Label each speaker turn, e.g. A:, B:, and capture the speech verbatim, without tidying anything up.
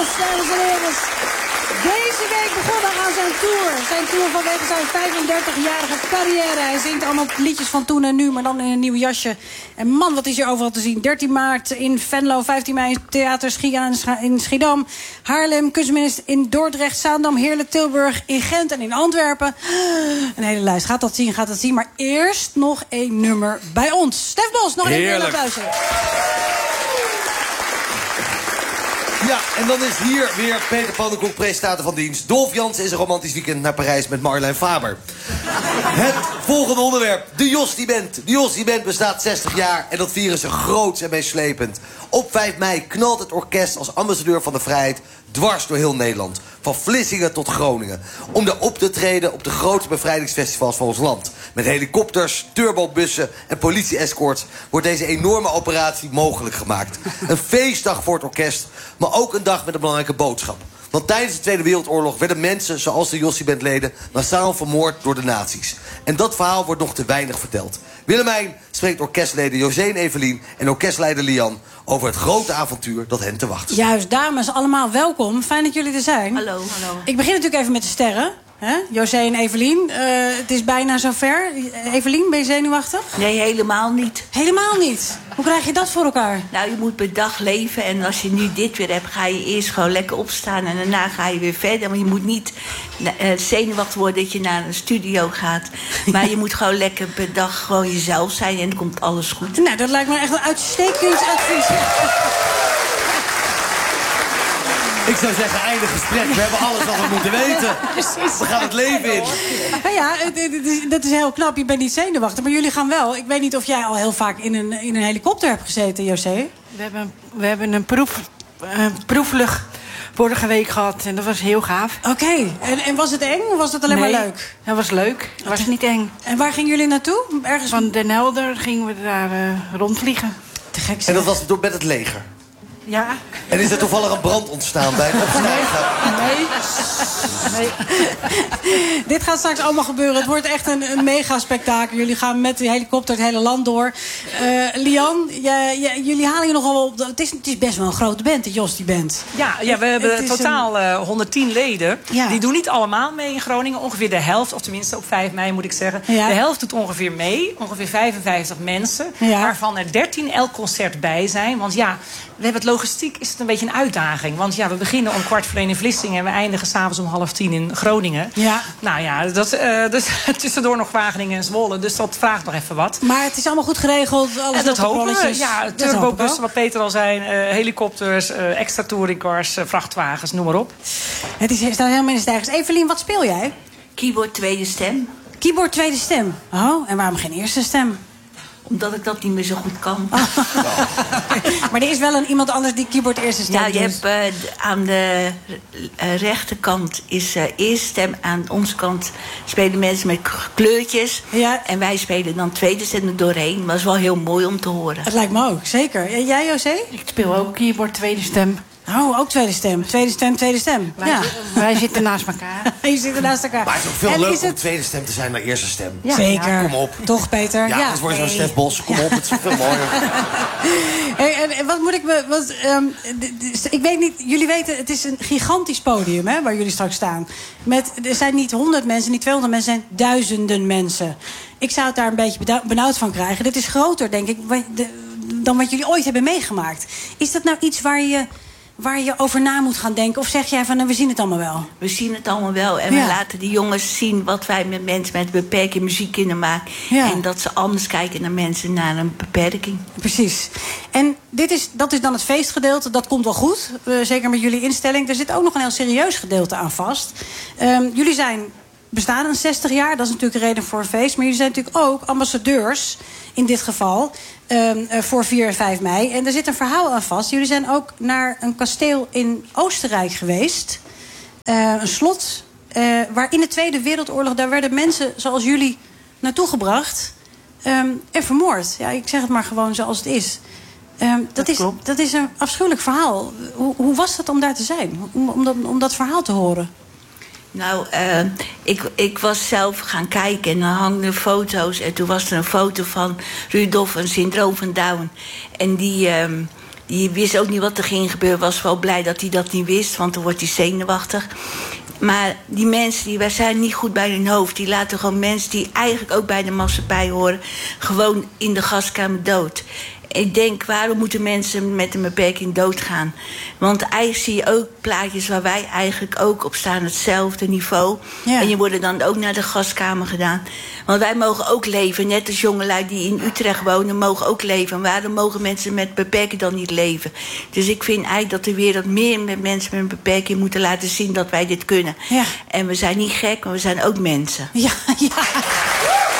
A: Bos, dames en heren. Deze week begonnen aan zijn tour. Zijn tour vanwege zijn vijfendertigjarige carrière. Hij zingt allemaal liedjes van toen en nu, maar dan in een nieuw jasje. En man, wat is hier overal te zien. dertien maart in Venlo, vijftien mei in Theater Schiedam in Schiedam. Haarlem, Kunstminister in Dordrecht, Zaandam, Heerlen, Tilburg, in Gent en in Antwerpen. Een hele lijst. Gaat dat zien, gaat dat zien. Maar eerst nog één nummer bij ons. Stef Bos, nog één keer applaus.
B: Ja, en dan is hier weer Peter Pannenkoek, presentator van dienst. Dolf Jansen is een romantisch weekend naar Parijs met Marlijn Faber. Het volgende onderwerp, de Jostie Band. De Jostie Band bestaat zestig jaar en dat vieren ze groots en meeslepend. Op vijf mei knalt het orkest als ambassadeur van de vrijheid dwars door heel Nederland. Van Vlissingen tot Groningen. Om daar op te treden op de grootste bevrijdingsfestivals van ons land. Met helikopters, turbobussen en politie-escorts wordt deze enorme operatie mogelijk gemaakt. Een feestdag voor het orkest, maar ook een dag met een belangrijke boodschap. Want tijdens de Tweede Wereldoorlog werden mensen, zoals de Jossie Bandleden, massaal vermoord door de nazi's. En dat verhaal wordt nog te weinig verteld. Willemijn spreekt orkestleden José en Evelien en orkestleider Lian over het grote avontuur dat hen te wachten.
A: Juist, dames, allemaal welkom. Fijn dat jullie er zijn.
C: Hallo, hallo.
A: Ik begin natuurlijk even met de sterren. Hè? José en Evelien. Uh, het is bijna zover. Evelien, ben je zenuwachtig?
C: Nee, helemaal niet.
A: Helemaal niet? Hoe krijg je dat voor elkaar?
C: Nou, je moet per dag leven. En als je nu dit weer hebt, ga je eerst gewoon lekker opstaan. En daarna ga je weer verder. Maar je moet niet uh, zenuwachtig worden dat je naar een studio gaat. Maar je moet gewoon lekker per dag gewoon jezelf zijn. En dan komt alles goed.
A: Nou, dat lijkt me echt een uitstekend advies.
B: Ik zou zeggen, eindig gesprek. We hebben alles wat we moeten weten.
A: Precies.
B: We gaan het leven in.
A: Nou ja, dat is heel knap. Je bent niet zenuwachtig. Maar jullie gaan wel. Ik weet niet of jij al heel vaak in een, in een helikopter hebt gezeten, José.
D: We hebben, we hebben een proef, uh, proefvlucht vorige week gehad. En dat was heel gaaf.
A: Oké. Okay. En, en was het eng of was het alleen
D: nee,
A: maar leuk?
D: Dat was leuk. Dat was niet eng.
A: En waar gingen jullie naartoe? Ergens
D: van Den Helder gingen we daar uh, rondvliegen.
A: Te gek zeg.
B: En dat was door met het leger?
D: Ja.
B: En is er toevallig een brand ontstaan bij het opstijgen?
D: Nee. nee.
A: Dit gaat straks allemaal gebeuren. Het wordt echt een, een mega-spektakel. Jullie gaan met de helikopter het hele land door. Uh, Lian, je, je, jullie halen je nogal op... Het is, het is best wel een grote band, de Jostie Band.
E: Ja, ja, we hebben totaal een... uh, honderdtien leden.
A: Ja.
E: Die doen niet allemaal mee in Groningen. Ongeveer de helft, of tenminste op vijf mei moet ik zeggen. Ja. De helft doet ongeveer mee. Ongeveer vijfenvijftig mensen. Ja. Waarvan er dertien elk concert bij zijn. Want ja... We hebben het logistiek is het een beetje een uitdaging. Want ja, we beginnen om kwart voor één in Vlissingen... en we eindigen s'avonds om half tien in Groningen.
A: Ja.
E: Nou ja, dat, uh, dus, tussendoor nog Wageningen en Zwolle. Dus dat vraagt nog even wat.
A: Maar het is allemaal goed geregeld. Alles
E: en dat hopen we. Ja, turbobussen, wat Peter al zei. Uh, helikopters, uh, extra touringcars, uh, vrachtwagens, noem maar op.
A: Het is, staat helemaal in de stijgers. Evelien, wat speel jij?
C: Keyboard tweede stem.
A: Keyboard tweede stem. Oh, en waarom geen eerste stem?
C: Omdat ik dat niet meer zo goed kan.
A: Oh. Maar er is wel een, iemand anders die keyboard eerste stem
C: doet. Ja, je
A: doet.
C: hebt uh, aan de uh, rechterkant is uh, eerste stem. Aan onze kant spelen mensen met kleurtjes.
A: Ja.
C: En wij spelen dan tweede stem er doorheen. Maar dat is wel heel mooi om te horen.
A: Het lijkt me ook, zeker. En jij, José?
D: Ik speel ook keyboard tweede stem.
A: Oh, ook tweede stem. Tweede stem, tweede stem.
D: Wij,
A: ja.
D: wij zitten naast elkaar.
A: Je zitten naast elkaar.
B: Maar het is ook veel
A: en
B: leuk
A: is het...
B: om tweede stem te zijn dan eerste stem.
A: Ja. Zeker.
B: Ja, kom op.
A: Toch, Peter?
B: Ja,
A: ja.
B: anders word je zo'n Stef Bos. Kom op, het is veel mooier.
A: Hey, en, en wat moet ik me... Wat, um, ik weet niet... Jullie weten, het is een gigantisch podium, hè, waar jullie straks staan. Met, er zijn niet honderd mensen, niet tweehonderd mensen, er zijn duizenden mensen. Ik zou het daar een beetje benauwd van krijgen. Dit is groter, denk ik, dan wat jullie ooit hebben meegemaakt. Is dat nou iets waar je... waar je over na moet gaan denken? Of zeg jij van, nou, we zien het allemaal wel?
C: We zien het allemaal wel. En
A: ja.
C: we laten die jongens zien wat wij met mensen met een beperking muziek kunnen maken. Ja. En dat ze anders kijken naar mensen naar een beperking.
A: Precies. En dit is, dat is dan het feestgedeelte. Dat komt wel goed. Uh, zeker met jullie instelling. Er zit ook nog een heel serieus gedeelte aan vast. Um, jullie zijn bestaan aan zestig jaar. Dat is natuurlijk een reden voor een feest. Maar jullie zijn natuurlijk ook ambassadeurs in dit geval. Um, uh, voor vier en vijf mei. En er zit een verhaal aan vast. Jullie zijn ook naar een kasteel in Oostenrijk geweest. Uh, een slot. Uh, waar in de Tweede Wereldoorlog... daar werden mensen zoals jullie naartoe gebracht. Um, en vermoord. Ja, ik zeg het maar gewoon zoals het is. Um, dat, dat, is dat is een afschuwelijk verhaal. Hoe, hoe was dat om daar te zijn? Om, om, dat, om dat verhaal te horen?
C: Nou, uh, ik, ik was zelf gaan kijken en dan hangden foto's. En toen was er een foto van Rudolf, een syndroom van Down. En die, uh, Die wist ook niet wat er ging gebeuren. Was wel blij dat hij dat niet wist, want dan wordt hij zenuwachtig. Maar die mensen die, wij zijn niet goed bij hun hoofd. Die laten gewoon mensen die eigenlijk ook bij de maatschappij horen, gewoon in de gaskamer dood. Ik denk, waarom moeten mensen met een beperking doodgaan? Want eigenlijk zie je ook plaatjes waar wij eigenlijk ook op staan, hetzelfde niveau. Ja. En je wordt dan ook naar de gaskamer gedaan. Want wij mogen ook leven, net als jongelui die in Utrecht wonen, mogen ook leven. Waarom mogen mensen met beperking dan niet leven? Dus ik vind eigenlijk dat de wereld meer met mensen met een beperking moeten laten zien dat wij dit kunnen. Ja. En we zijn niet gek, maar we zijn ook mensen.
A: Ja, ja.